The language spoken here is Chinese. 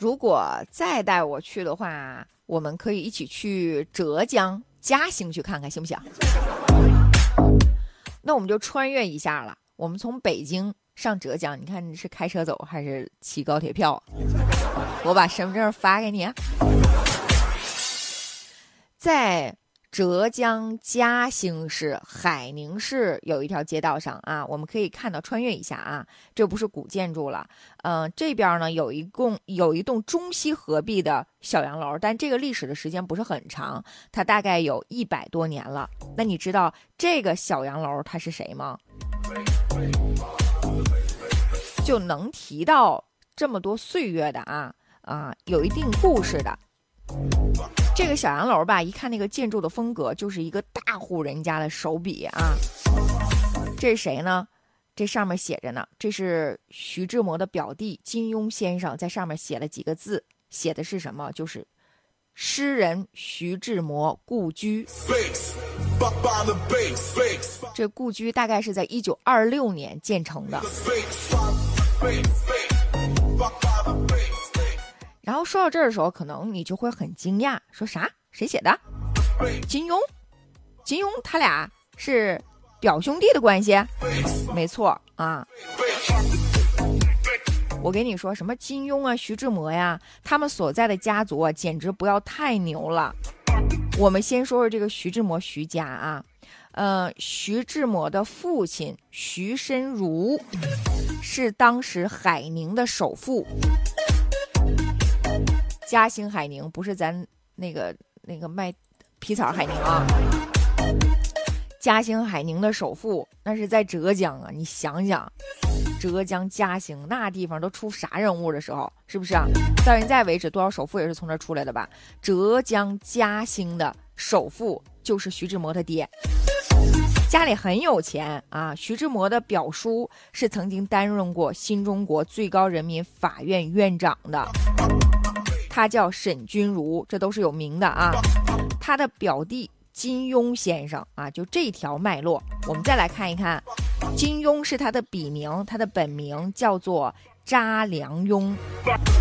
如果再带我去的话，我们可以一起去浙江嘉兴去看看，行不行？那我们就穿越一下了，我们从北京上浙江，你看你是开车走还是骑高铁票？我把身份证发给你啊。在浙江嘉兴市海宁市有一条街道上啊，我们可以看到，穿越一下啊，这不是古建筑了，这边呢有一栋中西合璧的小洋楼，但这个历史的时间不是很长，它大概有100多年了。那你知道这个小洋楼它是谁吗？就能提到这么多岁月的有一定故事的。这个小洋楼吧，一看那个建筑的风格，就是一个大户人家的手笔啊。这是谁呢？这上面写着呢，这是徐志摩的表弟金庸先生在上面写了几个字，写的是什么？就是诗人徐志摩故居。这故居大概是在1926年建成的。然后说到这儿的时候，可能你就会很惊讶，说啥？谁写的？金庸？金庸他俩是表兄弟的关系？没错啊。我跟你说，什么金庸啊、徐志摩呀，他们所在的家族啊，简直不要太牛了。我们先说说这个徐志摩徐家啊，徐志摩的父亲徐申如是当时海宁的首富。嘉兴海宁不是咱那个卖皮草海宁啊，嘉兴海宁的首富那是在浙江啊，你想想，浙江嘉兴那地方都出啥人物的时候，是不是啊？到现在为止，多少首富也是从这出来的吧？浙江嘉兴的首富就是徐志摩他爹，家里很有钱啊。徐志摩的表叔是曾经担任过新中国最高人民法院院长的。他叫沈钧儒，这都是有名的啊。他的表弟金庸先生啊，就这条脉络，我们再来看一看。金庸是他的笔名，他的本名叫做查良镛。